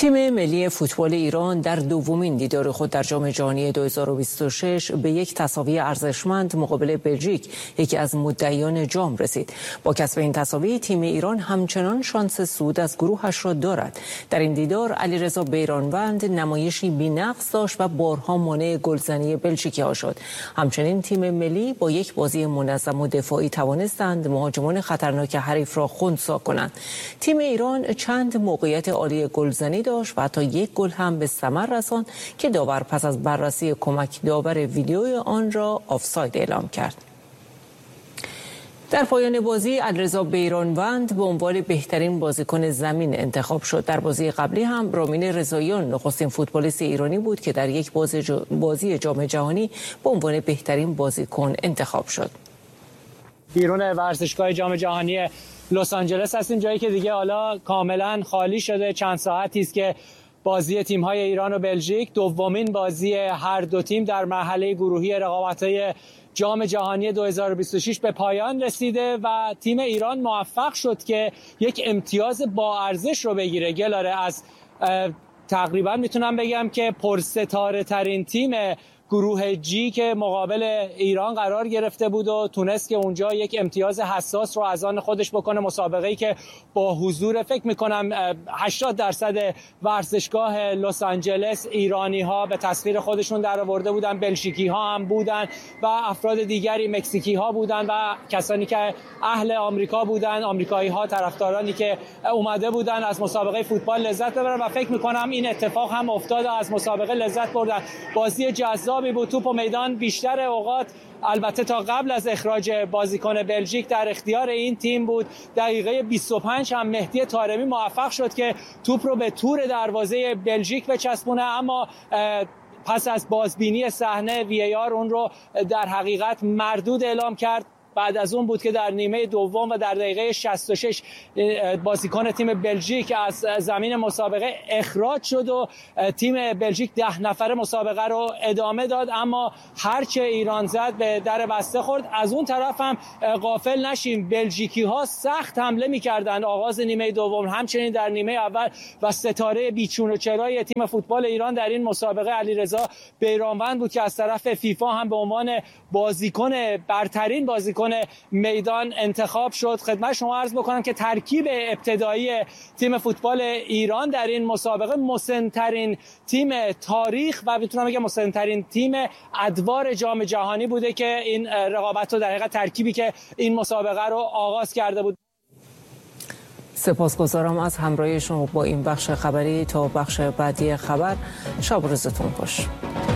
تیم ملی فوتبال ایران در دومین دیدار خود در جام جهانی 2026 به یک تساوی ارزشمند مقابل بلژیک، یکی از مدعیان جام، رسید. با کسب این تساوی تیم ایران همچنان شانس صعود از گروهش را دارد. در این دیدار علیرضا بیرانوند نمایشی بی‌نقص داشت و بارها مانع گلزنی بلژیکی‌ها شد. همچنین تیم ملی با یک بازی منظم و دفاعی توانستند مهاجمان خطرناک حریف را خنثی کنند. تیم ایران چند موقعیت عالی گلزنی داشت و حتی یک گل هم به ثمر رساند که داور پس از بررسی کمک داور ویدیوی آن را آفساید اعلام کرد. در پایان بازی علیرضا بیرانوند به عنوان بهترین بازیکن زمین انتخاب شد. در بازی قبلی هم رامین رضاییان نخستین فوتبالیست ایرانی بود که در یک بازی جام جهانی به عنوان بهترین بازیکن انتخاب شد. بیرون ورزشگاه جام جهانی لس آنجلس هستیم، جایی که دیگه حالا کاملا خالی شده. چند ساعتی است که بازی تیم‌های ایران و بلژیک، دومین بازی هر دو تیم در مرحله گروهی رقابت‌های جام جهانی 2026 به پایان رسیده و تیم ایران موفق شد که یک امتیاز با ارزش رو بگیره. گلاره از تقریبا میتونم بگم که پرستاره ترین تیم گروه جی که مقابل ایران قرار گرفته بود و تونست که اونجا یک امتیاز حساس رو از آن خودش بکنه. مسابقه‌ای که با حضور فکر می‌کنم 80% ورزشگاه لس آنجلس ایرانی‌ها به تصویر خودشون درآورده بودن، بلژیکی‌ها هم بودن و افراد دیگری، مکزیکی‌ها بودن و کسانی که اهل آمریکا بودن، آمریکایی‌ها، طرفدارانی که اومده بودن از مسابقه فوتبال لذت ببرن و فکر می‌کنم این اتفاق هم افتاد و از مسابقه لذت بردن. بازی جذاب بود. توپ و میدان بیشتر اوقات البته تا قبل از اخراج بازیکن بلژیک در اختیار این تیم بود. دقیقه 25 هم مهدی طارمی موفق شد که توپ رو به تور دروازه بلژیک بچسبونه، اما پس از بازبینی صحنه VAR اون رو در حقیقت مردود اعلام کرد. بعد از اون بود که در نیمه دوم و در دقیقه 66 بازیکن تیم بلژیک از زمین مسابقه اخراج شد و تیم بلژیک 10 نفره مسابقه رو ادامه داد، اما هرچه ایران زد به در بسته خورد. از اون طرف هم غافل نشیم، بلژیکی ها سخت حمله می‌کردند آغاز نیمه دوم، همچنین در نیمه اول و ستاره بیچون و چرای تیم فوتبال ایران در این مسابقه علیرضا بیرانوند بود که از طرف فیفا هم به عنوان برترین بازیکن میدان انتخاب شد. خدمت شما عرض بکنم که ترکیب ابتدایی تیم فوتبال ایران در این مسابقه مسن‌ترین تیم تاریخ و میتونم بگم مسن‌ترین تیم ادوار جام جهانی بوده که این رقابت رو در حقیقت ترکیبی که این مسابقه رو آغاز کرده بود. سپاسگزارم از همراهی شما با این بخش خبری. تا بخش بعدی خبر، شب و روزتون خوش.